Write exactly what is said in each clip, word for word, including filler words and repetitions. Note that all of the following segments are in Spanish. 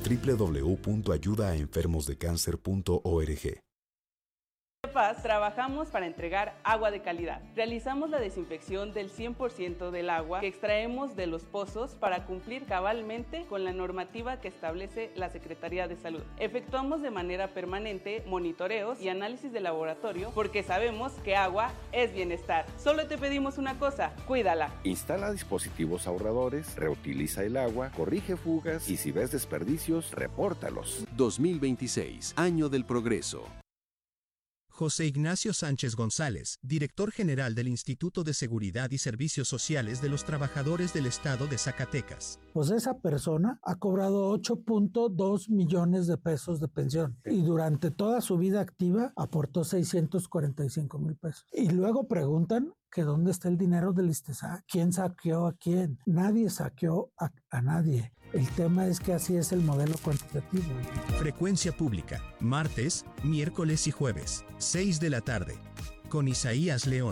doble u doble u doble u punto ayuda a enfermos de cáncer punto org. En Paz trabajamos para entregar agua de calidad. Realizamos la desinfección del cien por ciento del agua que extraemos de los pozos para cumplir cabalmente con la normativa que establece la Secretaría de Salud. Efectuamos de manera permanente monitoreos y análisis de laboratorio porque sabemos que agua es bienestar. Solo te pedimos una cosa, cuídala. Instala dispositivos ahorradores, reutiliza el agua, corrige fugas y si ves desperdicios, repórtalos. dos mil veintiséis, Año del Progreso. José Ignacio Sánchez González, director general del Instituto de Seguridad y Servicios Sociales de los Trabajadores del Estado de Zacatecas. Pues esa persona ha cobrado ocho punto dos millones de pesos de pensión y durante toda su vida activa aportó seiscientos cuarenta y cinco mil pesos. Y luego preguntan que dónde está el dinero del ISSSTE. ¿Quién saqueó a quién? Nadie saqueó a, a nadie. El tema es que así es el modelo cuantitativo. Frecuencia Pública, martes, miércoles y jueves, seis de la tarde, con Isaías León.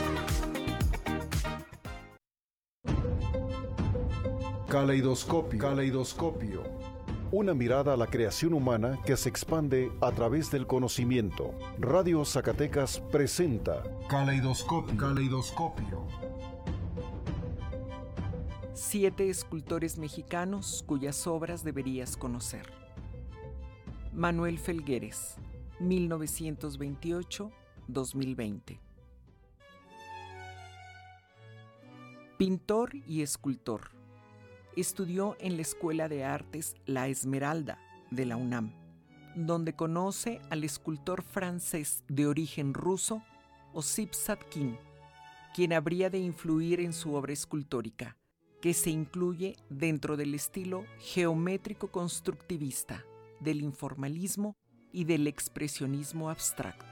Caleidoscopio. Caleidoscopio. Una mirada a la creación humana que se expande a través del conocimiento. Radio Zacatecas presenta Caleidoscopio. Caleidoscopio. Siete escultores mexicanos cuyas obras deberías conocer. Manuel Felgueres, mil novecientos veintiocho a dos mil veinte. Pintor y escultor. Estudió en la Escuela de Artes La Esmeralda de la UNAM, donde conoce al escultor francés de origen ruso, Osip Zadkine, quien habría de influir en su obra escultórica, que se incluye dentro del estilo geométrico constructivista, del informalismo y del expresionismo abstracto.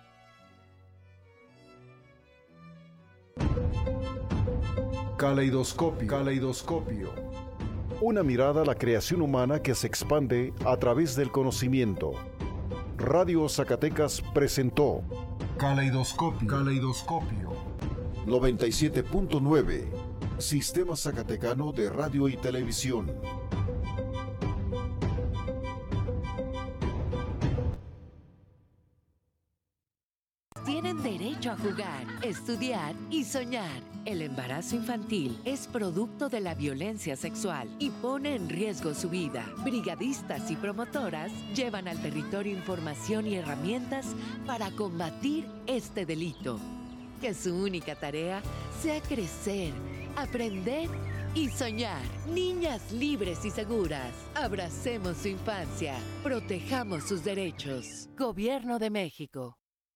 Caleidoscopio. Caleidoscopio. Una mirada a la creación humana que se expande a través del conocimiento. Radio Zacatecas presentó Caleidoscopio. Caleidoscopio. noventa y siete punto nueve. Sistema Zacatecano de Radio y Televisión. Tienen derecho a jugar, estudiar y soñar. El embarazo infantil es producto de la violencia sexual y pone en riesgo su vida. Brigadistas y promotoras llevan al territorio información y herramientas para combatir este delito. Que su única tarea sea crecer, aprender y soñar. Niñas libres y seguras. Abracemos su infancia. Protejamos sus derechos. Gobierno de México.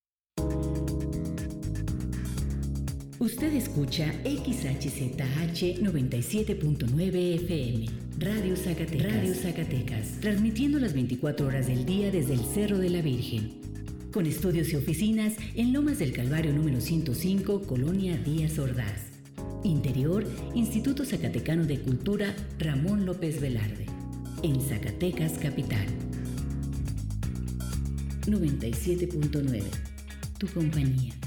Usted escucha X H Z H noventa y siete punto nueve F M, Radio Zacatecas, Radio Zacatecas, transmitiendo las veinticuatro horas del día desde el Cerro de la Virgen. Con estudios y oficinas en Lomas del Calvario número ciento cinco, Colonia Díaz Ordaz. Interior, Instituto Zacatecano de Cultura Ramón López Velarde. En Zacatecas, capital. noventa y siete punto nueve. Tu compañía.